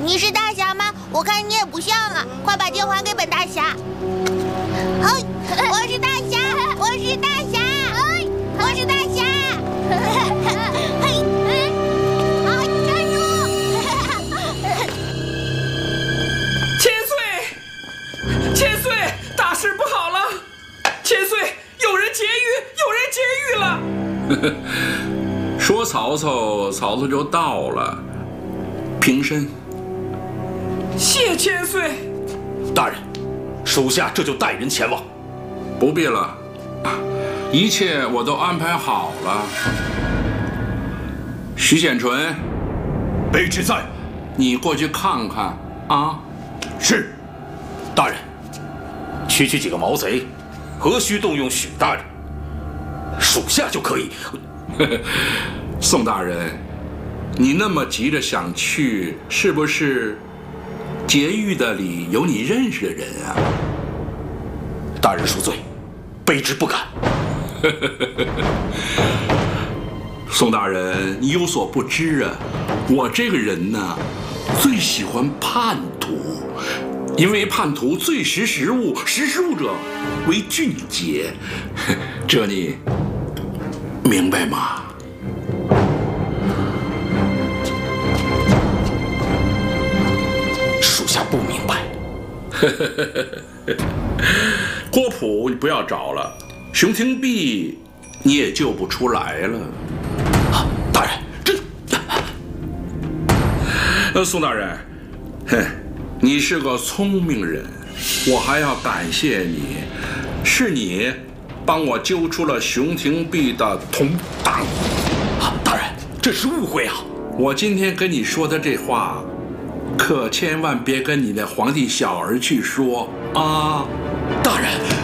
你是大侠吗？我看你也不像啊！快把剑还给本大侠！嘿，我是大侠，我是大侠，我是大侠！嘿，好，站住！ 千岁，大事不好了！千岁，有人劫狱了！ 说曹操，曹操就到了。平身。 谢千岁。 大人，属下这就带人前往。 不必了，一切我都安排好了。徐显纯， 卑职在。 你过去看看啊。 是。大人，区区几个毛贼，何须动用许大人？属下就可以。 宋大人，你那么急着想去，是不是劫狱的里有你认识的人啊？ 大人恕罪，卑职不敢。 宋大人，你有所不知啊，我这个人呢，最喜欢叛徒，因为叛徒最识时务，识时务者为俊杰。这你明白吗？ 属下不明白。 郭璞，你不要找了，熊廷弼你也救不出来了。 大人， 宋大人，你是个聪明人，我还要感谢你，是你帮我揪出了熊廷弼的同党。 大人，这是误会啊！ 我今天跟你说的这话，可千万别跟你的皇帝小儿去说啊！ 大人。